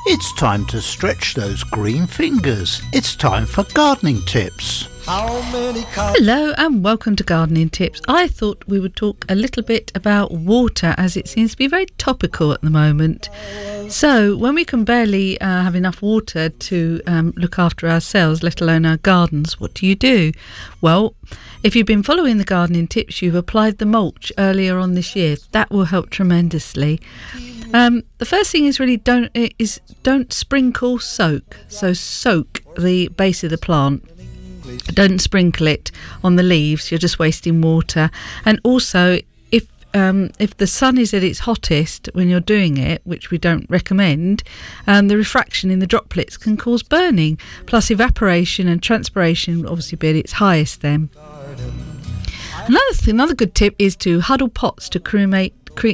It's time to stretch those green fingers. It's time for gardening tips. Hello and welcome to Gardening Tips. I thought we would talk a little bit about water, as it seems to be very topical at the moment. So when we can barely have enough water to look after ourselves, let alone our gardens, what do? Well, if you've been following the Gardening Tips, you've applied the mulch earlier on this year. That will help tremendously. The first thing is really don't sprinkle, soak. So soak the base of the plant. Don't sprinkle it on the leaves, you're just wasting water. And also, if the sun is at its hottest when you're doing it, which we don't recommend, the refraction in the droplets can cause burning. Plus evaporation and transpiration will obviously be at its highest then. Another good tip is to huddle pots to create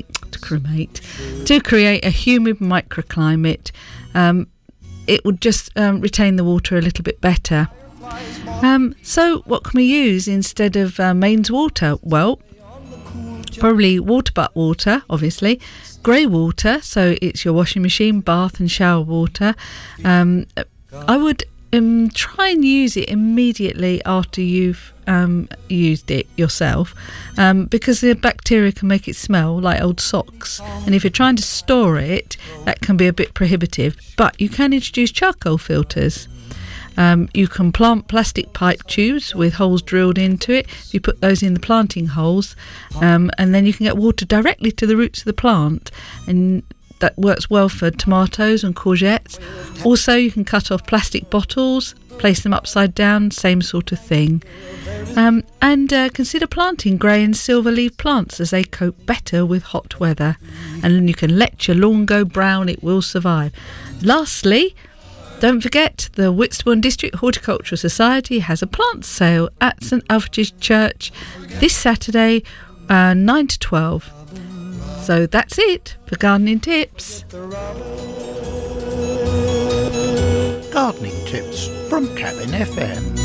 a humid microclimate. It would just retain the water a little bit better. So what can we use instead of mains water? Well, probably water butt water, obviously. Grey water, so it's your washing machine, bath and shower water. I would try and use it immediately after you've used it yourself, because the bacteria can make it smell like old socks, and if you're trying to store it, that can be a bit prohibitive. But you can introduce charcoal filters. You can plant plastic pipe tubes with holes drilled into it. You put those in the planting holes, and then you can get water directly to the roots of the plant, and that works well for tomatoes and courgettes. Also, you can cut off plastic bottles, place them upside down, same sort of thing. And consider planting grey and silver leaf plants, as they cope better with hot weather. And then you can let your lawn go brown, it will survive. Lastly, don't forget, the Whitstable District Horticultural Society has a plant sale at St Alfred's Church this Saturday, 9 to 12. So that's it for Gardening Tips. Gardening tips from Cabin FM.